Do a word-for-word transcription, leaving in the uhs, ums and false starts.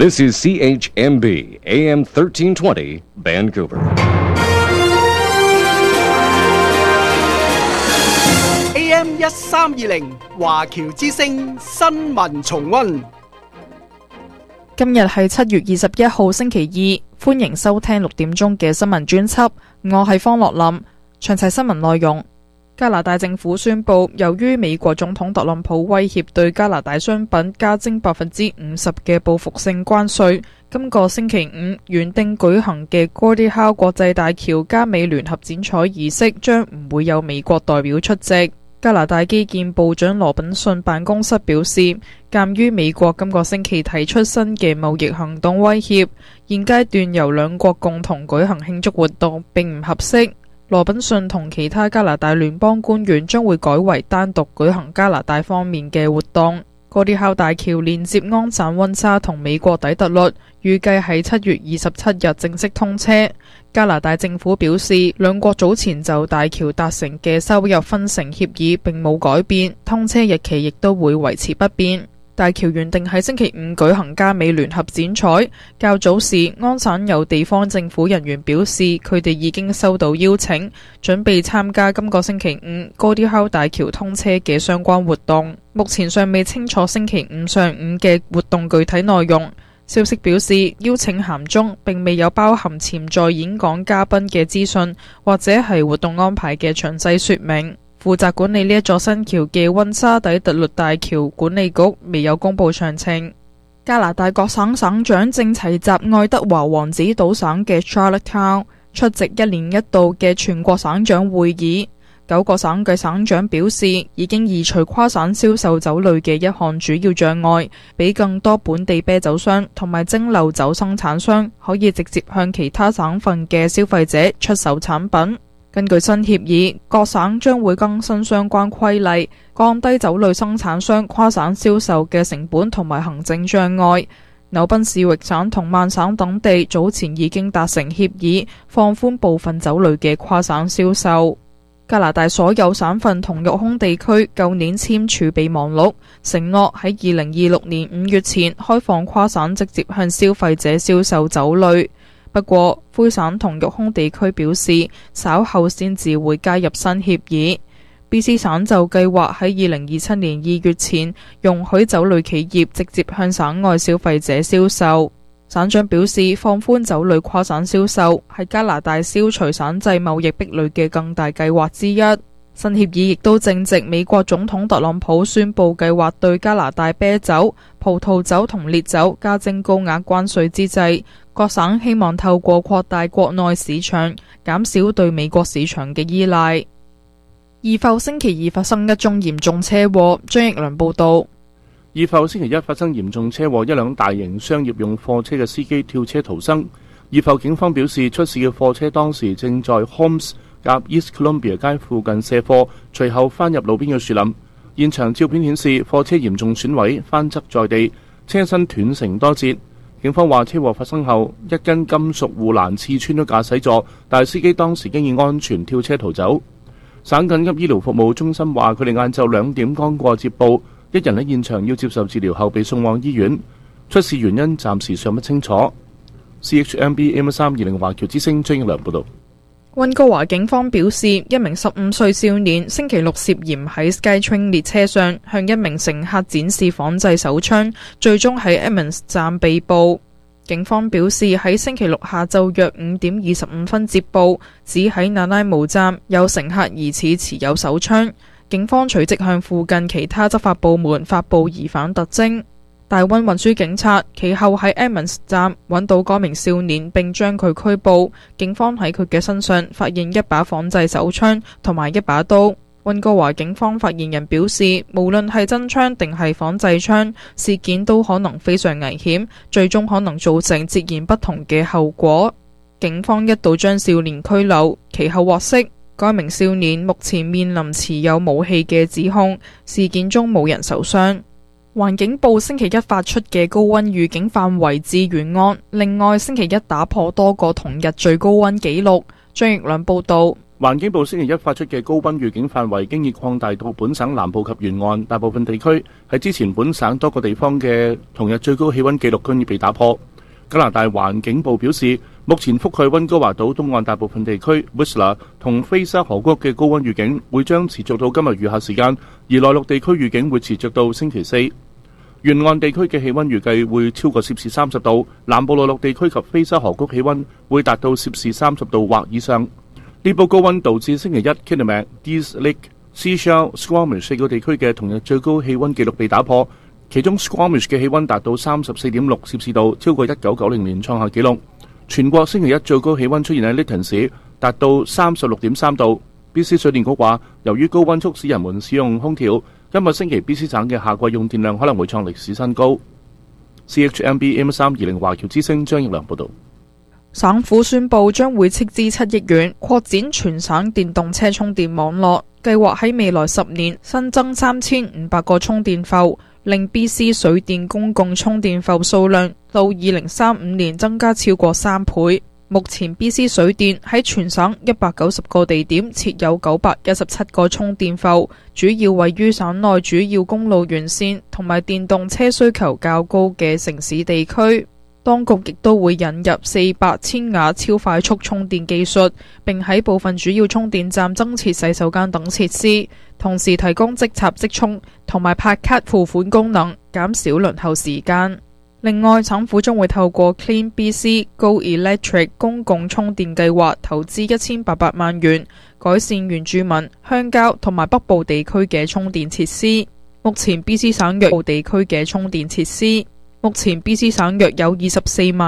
This is C H M B A M thirteen twenty Vancouver. A M 一三二零華僑之聲新聞重溫。 今日係七月二十一號星期二，歡迎收聽六點鐘嘅新聞專輯，我係方樂林。詳細新聞內容：加拿大政府宣布，由於美國總統特朗普威脅對加拿大商品加徵百分之五十嘅報復性關稅，今個星期五原定舉行嘅 Gordie Howe 國際大橋加美聯合剪彩儀式將唔會有美國代表出席。加拿大基建部長羅賓遜辦公室表示，鑑於美國今個星期提出新嘅貿易行動威脅，現階段由兩國共同舉行慶祝活動並唔合適。羅賓遜同其他加拿大聯邦官員將會改為單獨舉行加拿大方面嘅活動。Gordie Howe大橋連接安省溫莎同美國底特律，預計喺七月二十七日正式通車。加拿大政府表示，兩國早前就大橋達成嘅收入分成協議並冇改變，通車日期亦都會維持不變。大橋原定喺星期五舉行加美聯合剪彩，較早時安省有地方政府人員表示，佢哋已經收到邀請，準備參加今個星期五 Gordie Howe 大橋通車嘅相關活動。目前尚未清楚星期五上午嘅活動具體內容。消息表示，邀請函中並未有包含潛在演講嘉賓嘅資訊，或者係活動安排嘅詳細說明。負責管理呢一座新橋嘅溫莎底特律大橋管理局未有公布詳情。加拿大各省省長正齊集愛德華王子島省嘅 Charlottetown 出席一年一度嘅全國省長會議。九個省嘅省長表示，已經移除跨省銷售酒類嘅一項主要障礙，俾更多本地啤酒商同埋蒸餾酒生產商可以直接向其他省份嘅消費者出售產品。根據新協議，各省將會更新相關規例，降低酒類生產商跨省銷售嘅成本同埋行政障礙。紐賓士域省同曼省等地早前已經達成協議，放寬部分酒類嘅跨省銷售。加拿大所有省份同育空地區舊年簽署備忘錄，承諾喺二零二六年五月前開放跨省直接向消費者銷售酒類。不過，魁省同育空地區表示，稍後先至會加入新協議。B C 省就計劃喺二零二七年二月前容許酒類企業直接向省外消費者銷售。省長表示，放寬酒類跨省銷售係加拿大消除省際貿易壁壘嘅更大計劃之一。新協議亦都正值美國總統特朗普宣布計劃對加拿大啤酒、葡萄酒同烈酒加徵高額關稅之際，各省希望透過擴大國內市場，減少對美國市場嘅依賴。怡埠星期二發生一宗嚴重車禍，張奕良報道。 怡埠星期一發生嚴重車禍，一輛大型商業用貨車嘅司機跳車逃生。怡埠警方表示，出事嘅貨車當時正在 Holmes 夾 East Columbia 街附近卸貨，隨後翻入路邊嘅樹林。現場照片顯示，貨車嚴重損毀，翻側在地，車身斷成多節。警方話，車禍發生後，一根金屬護欄刺穿咗駕駛座，但係司機當時經已安全跳車逃走。省緊急醫療服務中心話，佢哋晏晝兩點剛過接報，一人喺現場要接受治療後被送往醫院，出事原因暫時尚不清楚。C H M B A M 三二零華僑之聲張奕良報道。 溫哥華警方表示，一名十五歲少年星期六涉嫌喺 SkyTrain 列車上向一名乘客展示仿製手槍，最終喺 Edmonds 站被捕。警方表示，喺星期六下晝約五點二十五分接報，指喺那拉姆站有乘客疑似持有手槍。警方隨即向附近其他執法部門發布疑犯特徵。大溫運輸警察其後喺 Edmonds 站揾到該名少年，並將佢拘捕。警方喺佢嘅身上發現一把仿製手槍同埋一把刀。溫哥華警方發言人表示，無論係真槍定係仿製槍，事件都可能非常危險，最終可能造成截然不同嘅後果。警方一度將少年拘留，其後獲釋。該名少年目前面臨持有武器嘅指控，事件中冇人受傷。環境部星期一發出嘅高溫預警範圍至沿岸，另外星期一打破多個同日最高溫紀錄。張奕良報道。 環境部星期一發出嘅高溫預警範圍經已擴大到本省南部及沿岸大部分地區，喺之前本省多個地方嘅同日最高氣溫紀錄均已被打破。加拿大環境部表示，目前覆蓋溫哥華島東岸大部分地區 Whistler 同菲沙河谷嘅高溫預警會將持續到今日餘下時間，而內陸地區預警會持續到星期四。沿岸地區嘅氣溫預計會超過攝氏三十度，南部內陸地區及菲沙河谷氣溫會達到攝氏三十度或以上。呢波高溫導致星期一 Kitimat、Dease Lake、Sechelt、Squamish 四個地區嘅同日最高氣溫紀錄被打破，其中 Squamish 嘅氣溫達到三十四點六攝氏度，超過一九九零年創下紀錄。全國星期一最高氣溫出現喺 Lytton 市，達到三十六點三度。B C 水電局話，由於高溫促使人們使用空調，今日星期 B C 省嘅夏季用電量可能會創歷史新高。C H M B A M 三二零華僑之聲張益良報道。 省府宣布將會斥資七億元擴展全省電動車充電網絡，計劃喺未來十年新增三千五百個充電埠，令 B C 水電公共充電埠數量到二零三五年增加超過三倍。目前 B C 水電喺全省一百九十個地點設有九百一十七個充電埠，主要位於省內主要公路沿線同埋電動車需求較高嘅城市地區。當局亦都會引入四百千瓦超快速充電技術，並喺部分主要充電站增設洗手間等設施，同時提供即插即充同埋拍卡付款功能，減少輪候時間。另外，省府將會透過 Clean B C Go Electric 公共充電計劃投資一千八百萬元，改善原住民、鄉郊同埋北部地區嘅充電設施。目前 B C 省約部地區嘅充電設施。目前 B C 省約有二十四萬